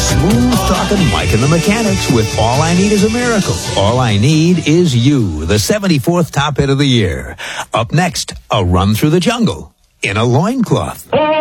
Smooth talking Mike and the Mechanics with All I Need Is a Miracle. All I Need Is You, the 74th top hit of the year. Up next, a run through the jungle in a loincloth.